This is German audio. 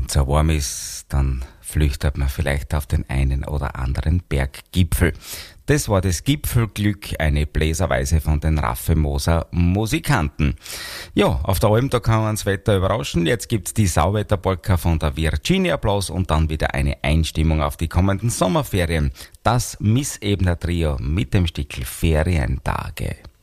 wenn es so warm ist, dann flüchtet man vielleicht auf den einen oder anderen Berggipfel. Das war das Gipfelglück, eine Bläserweise von den Raffe-Moser Musikanten. Ja, auf der Alm, da kann man das Wetter überraschen. Jetzt gibt's die Sauwetterpolka von der Virginia Blas und dann wieder eine Einstimmung auf die kommenden Sommerferien. Das Miss Ebner Trio mit dem Stickel Ferientage.